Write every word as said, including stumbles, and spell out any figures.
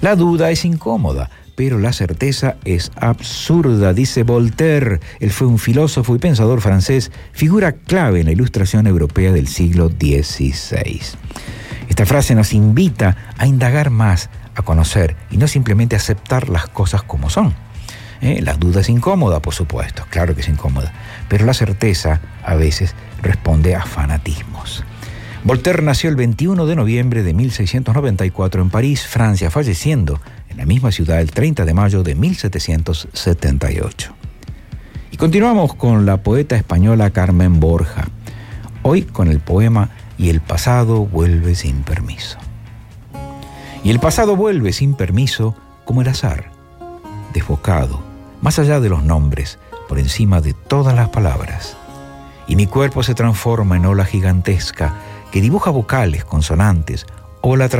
La duda es incómoda, pero la certeza es absurda, dice Voltaire. Él fue un filósofo y pensador francés, figura clave en la Ilustración europea del siglo dieciséis. Esta frase nos invita a indagar más, a conocer y no simplemente aceptar las cosas como son. ¿Eh? La duda es incómoda, por supuesto, claro que es incómoda, pero la certeza a veces responde a fanatismos. Voltaire nació el veintiuno de noviembre de mil seiscientos noventa y cuatro en París, Francia, falleciendo en la misma ciudad el treinta de mayo de mil setecientos setenta y ocho. Y continuamos con la poeta española Carmen Borja, hoy con el poema Y el pasado vuelve sin permiso. Y el pasado vuelve sin permiso como el azar, desbocado, más allá de los nombres, por encima de todas las palabras. Y mi cuerpo se transforma en ola gigantesca que dibuja vocales, consonantes, ola tras